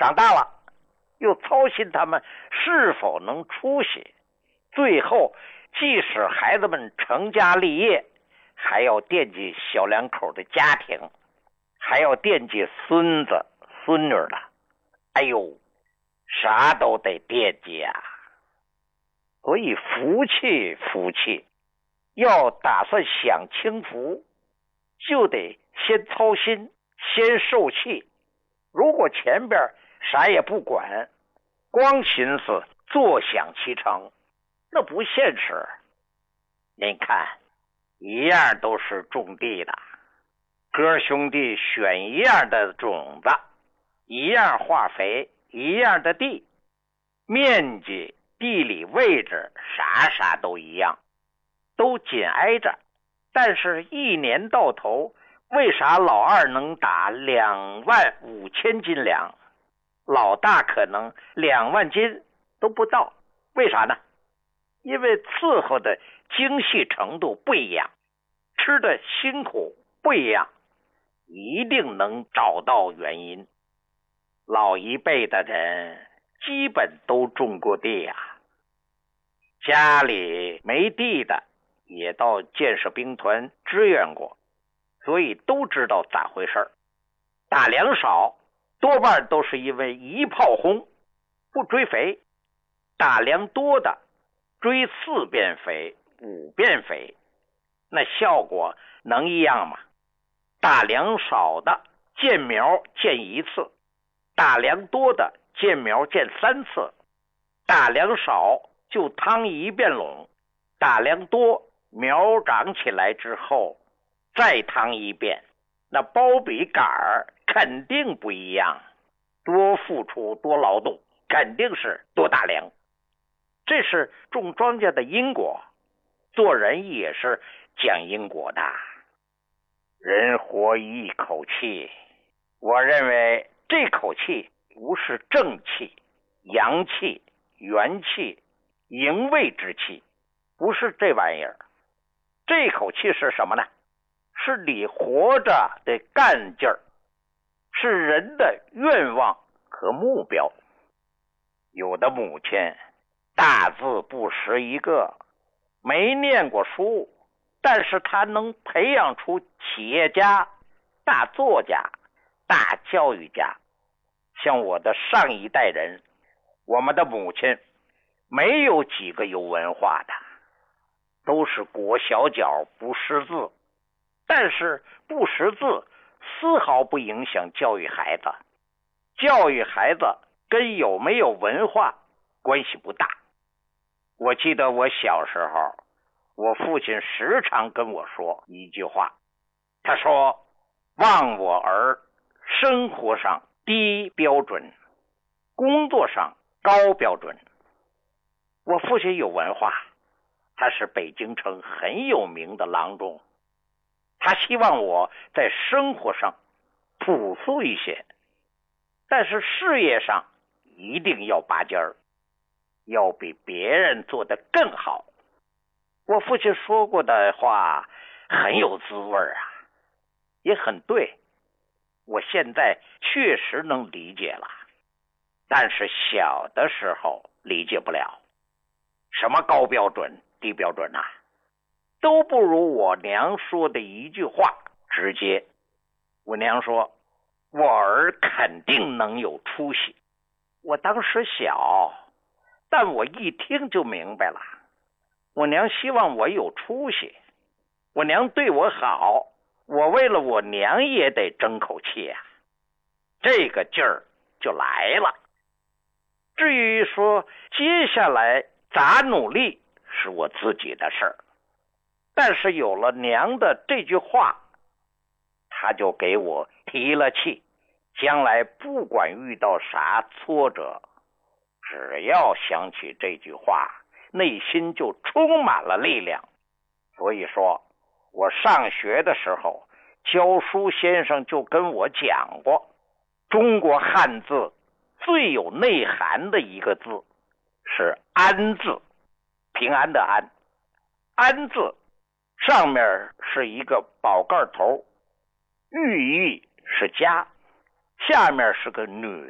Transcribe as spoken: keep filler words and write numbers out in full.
长大了又操心他们是否能出息，最后即使孩子们成家立业，还要惦记小两口的家庭，还要惦记孙子孙女的。哎呦，啥都得惦记啊！所以福气福气，要打算享清福，就得先操心，先受气。如果前边啥也不管，光寻思坐享其成，那不现实。您看，一样都是种地的，哥兄弟选一样的种子，一样化肥，一样的地，面积、地理位置啥啥都一样，都紧挨着，但是一年到头，为啥老二能打两万五千斤粮，老大可能两万斤都不到？为啥呢？因为伺候的精细程度不一样，吃的辛苦不一样，一定能找到原因。老一辈的人基本都种过地啊，家里没地的也到建设兵团支援过，所以都知道咋回事。打粮少多半都是因为一炮轰，不追肥；打粮多的追四遍肥、五遍肥，那效果能一样吗？打粮少的见苗见一次，打粮多的见苗见三次。打粮少就趟一遍垄，打粮多苗长起来之后再趟一遍，那包比杆儿肯定不一样，多付出多劳动，肯定是多打粮。这是种庄稼的因果，做人也是讲因果的。人活一口气，我认为这口气不是正气、阳气、元气、营卫之气，不是这玩意儿。这口气是什么呢？是你活着的干劲儿，是人的愿望和目标。有的母亲大字不识一个，没念过书，但是他能培养出企业家、大作家、大教育家。像我的上一代人，我们的母亲没有几个有文化的，都是裹小脚不识字，但是不识字丝毫不影响教育孩子。教育孩子跟有没有文化关系不大。我记得我小时候，我父亲时常跟我说一句话，他说：望我儿生活上低标准，工作上高标准。我父亲有文化，他是北京城很有名的郎中，他希望我在生活上朴素一些，但是事业上一定要拔尖儿，要比别人做得更好。我父亲说过的话很有滋味啊，也很对，我现在确实能理解了，但是小的时候理解不了。什么高标准低标准啊，都不如我娘说的一句话直接。我娘说我儿肯定能有出息。我当时小，但我一听就明白了，我娘希望我有出息，我娘对我好，我为了我娘也得争口气啊，这个劲儿就来了。至于说接下来咋努力是我自己的事儿，但是有了娘的这句话，她就给我提了气，将来不管遇到啥挫折，只要想起这句话，内心就充满了力量。所以说我上学的时候，教书先生就跟我讲过，中国汉字最有内涵的一个字是安字，平安的安。安字上面是一个宝盖头，寓意是家，下面是个女